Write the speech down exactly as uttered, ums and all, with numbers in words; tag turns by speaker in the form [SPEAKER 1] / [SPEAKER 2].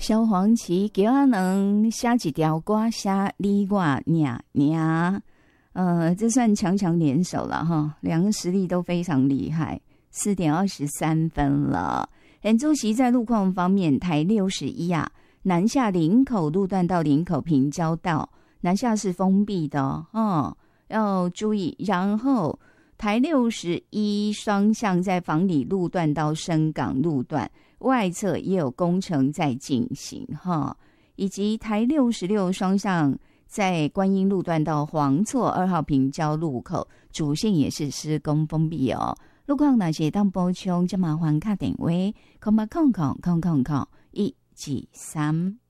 [SPEAKER 1] 萧煌奇叫我能写一条歌，写你我娘娘，呃，这算强强联手了哈，两个实力都非常厉害。四点二十三分了。很主席在路况方面，台六十一啊，南下林口路段到林口平交道，南下是封闭的哦，哦要注意。然后台六十一双向在房里路段到深港路段外侧也有工程在进行哈，以及台六十六双向在观音路段到黄厝二号平交路口主线也是施工封闭哦。路况哪些当补充，就麻烦打电话，空八空空空空空一二三。